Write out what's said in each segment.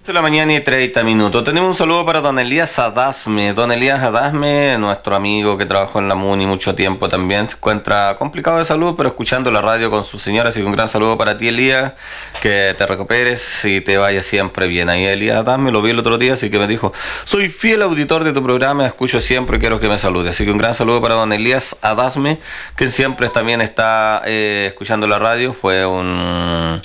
De la mañana y 30 minutos. Tenemos un saludo para don Elías Adasme. Don Elías Adasme, nuestro amigo que trabajó en la MUNI mucho tiempo también, se encuentra complicado de salud, pero escuchando la radio con su señora. Así que un gran saludo para ti, Elías, que te recuperes y te vaya siempre bien. Ahí Elías Adasme lo vi el otro día, así que me dijo: soy fiel auditor de tu programa, escucho siempre y quiero que me salude. Así que un gran saludo para don Elías Adasme, que siempre también está escuchando la radio. Fue un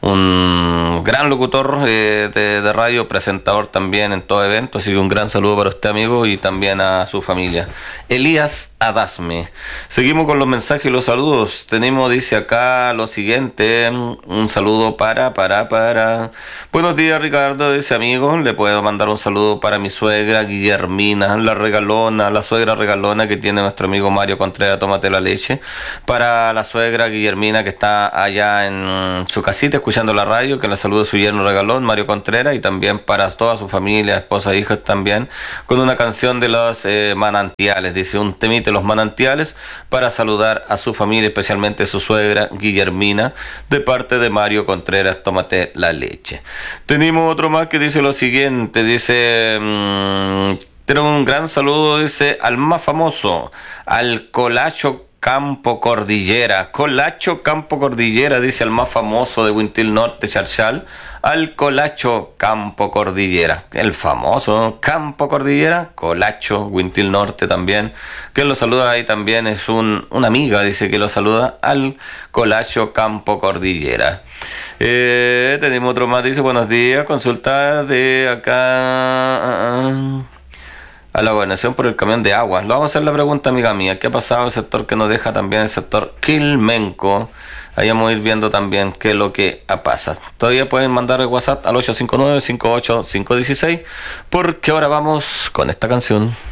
gran locutor de radio, presentador también en todo evento, así que un gran saludo para usted, amigo, y también a su familia. Elías Adasme. Seguimos con los mensajes y los saludos. Tenemos, dice acá lo siguiente, un saludo para. Buenos días, Ricardo, dice amigo, le puedo mandar un saludo para mi suegra Guillermina, la suegra regalona que tiene nuestro amigo Mario Contreras, tómate la leche, para la suegra Guillermina que está allá en su casita escuchando la radio, que la salude su yerno regalón, Mario Contreras, y también para toda su familia, esposa, hijas también, con una canción de los manantiales, dice un temite de los manantiales, para saludar a su familia, especialmente su suegra Guillermina, de parte de Mario Contreras, tómate la leche. Tenemos otro más que dice lo siguiente, dice... tenemos un gran saludo, dice, al más famoso, al Colacho Campo Cordillera, dice al más famoso de Huintil Norte, Charchal, al Colacho Campo Cordillera, el famoso Campo Cordillera, Colacho, Huintil Norte también, que lo saluda ahí también, es una amiga, dice que lo saluda al Colacho Campo Cordillera. Tenemos otro más, dice, buenos días, consulta de acá... a la gobernación por el camión de agua. Lo vamos a hacer la pregunta, amiga mía. ¿Qué ha pasado en el sector que nos deja también el sector Quilmenco? Ahí vamos a ir viendo también qué es lo que pasa. Todavía pueden mandar el WhatsApp al 859-58516, porque ahora vamos con esta canción.